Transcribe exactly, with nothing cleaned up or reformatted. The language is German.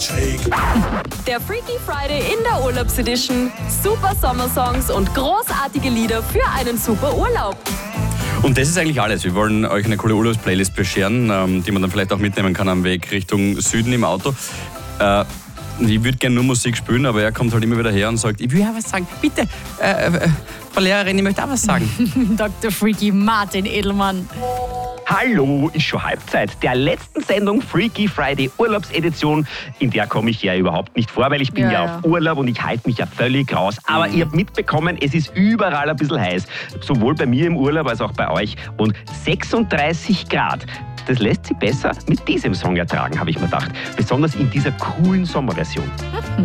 Der Freaky Friday in der Urlaubsedition. Super Sommersongs und großartige Lieder für einen super Urlaub. Und das ist eigentlich alles. Wir wollen euch eine coole Urlaubsplaylist bescheren, ähm, die man dann vielleicht auch mitnehmen kann am Weg Richtung Süden im Auto. Äh, ich würde gerne nur Musik spielen, aber er kommt halt immer wieder her und sagt, ich will ja was sagen. Bitte, äh, äh, Frau Lehrerin, ich möchte auch was sagen. Doktor Freaky Martin Edelmann. Hallo, ist schon Halbzeit der letzten Sendung Freaky Friday Urlaubsedition. In der komme ich ja überhaupt nicht vor, weil ich bin ja, Ja, ja ja. auf Urlaub und ich halte mich ja völlig raus. Aber ihr habt mitbekommen, es ist überall ein bisschen heiß. Sowohl bei mir im Urlaub als auch bei euch. Und sechsunddreißig Grad. Das lässt sich besser mit diesem Song ertragen, habe ich mir gedacht. Besonders in dieser coolen Sommerversion.